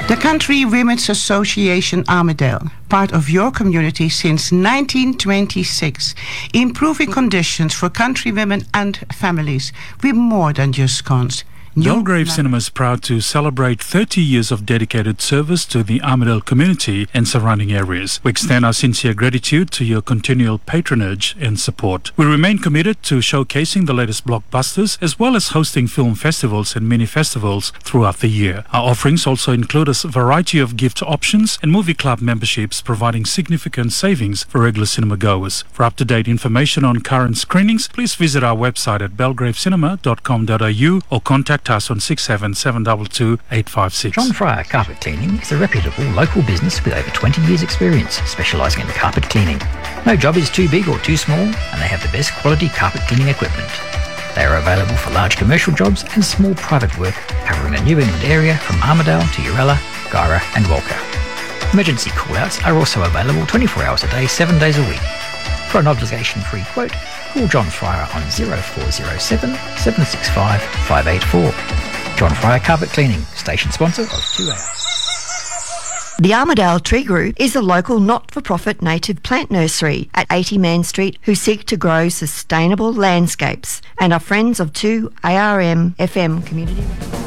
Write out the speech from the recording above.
The Country Women's Association Armidale, part of your community since 1926, improving conditions for country women and families with more than just scones. Belgrave Cinema is proud to celebrate 30 years of dedicated service to the Armidale community and surrounding areas. We extend our sincere gratitude to your continual patronage and support. We remain committed to showcasing the latest blockbusters as well as hosting film festivals and mini festivals throughout the year. Our offerings also include a variety of gift options and movie club memberships, providing significant savings for regular cinema goers. For up-to-date information on current screenings, please visit our website at belgravecinema.com.au or contact us on 67722 856. John Fryer Carpet Cleaning is a reputable local business with over 20 years experience specialising in carpet cleaning. No job is too big or too small, and they have the best quality carpet cleaning equipment. They are available for large commercial jobs and small private work, covering the New England area from Armidale to Urella, Guyra and Walker. Emergency call-outs are also available 24 hours a day, 7 days a week. For an obligation-free quote, call John Fryer on 0407 765 584. John Fryer Carpet Cleaning, station sponsor of 2 Hours. The Armidale Tree Group is a local not-for-profit native plant nursery at 80 Man Street who seek to grow sustainable landscapes and are friends of 2 ARM FM community.